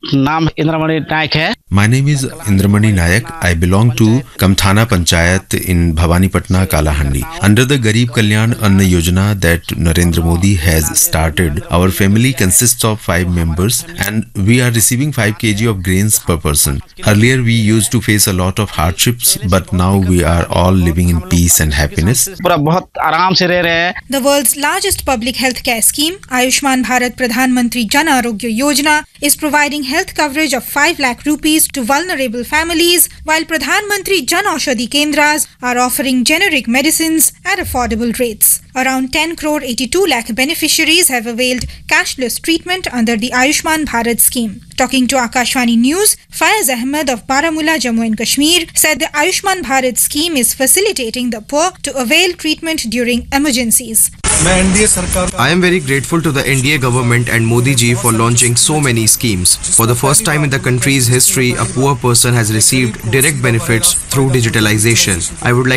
नाम इंद्रमणि नायक है। My name is Indramani Nayak. I belong to Kamthana Panchayat in Bhavanipatna, Kalahandi. Under the Garib Kalyan Anna Yojana that Narendra Modi has started, our family consists of 5 members and we are receiving 5 kg of grains per person. Earlier we used to face a lot of hardships, but now we are all living in peace and happiness. पूरा बहुत आराम से रह रहे हैं। The world's largest public health care scheme, Ayushman Bharat Pradhan Mantri Jan Arogya Yojana, is providing health coverage of 5 lakh rupees to vulnerable families, while Pradhan Mantri Jan Aushadhi Kendras are offering generic medicines at affordable rates. Around 10 crore 82 lakh beneficiaries have availed cashless treatment under the Ayushman Bharat scheme. Talking to Akashvani News, Faiz Ahmed of Baramulla, Jammu and Kashmir, said the Ayushman Bharat scheme is facilitating the poor to avail treatment during emergencies. I am very grateful to the NDA government and Modi ji for launching so many schemes. For the first time in the country's history, a poor person has received direct benefits through digitalization. I would like